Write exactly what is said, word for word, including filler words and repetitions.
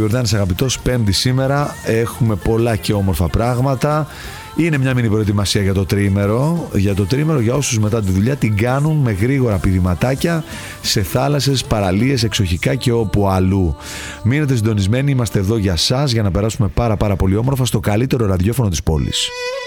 Γιουρδάνης αγαπητός, Πέμπτη σήμερα. Έχουμε πολλά και όμορφα πράγματα. Είναι μια μήνυ προετοιμασία για το τρίμερο. Για το τρίμερο, για όσους μετά τη δουλειά την κάνουν με γρήγορα πηδηματάκια σε θάλασσες, παραλίες, εξοχικά και όπου αλλού. Μείνετε συντονισμένοι, είμαστε εδώ για σας για να περάσουμε πάρα πάρα πολύ όμορφα στο καλύτερο ραδιόφωνο της πόλης.